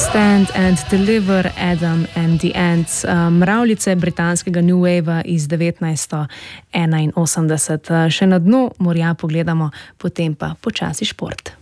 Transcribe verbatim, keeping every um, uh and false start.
Stand and Deliver, Adam and the Ants, mravljice britanskega New Wave iz devetnajststo enainosemdeset. Še na dnu morja pogledamo, potem pa počasi šport.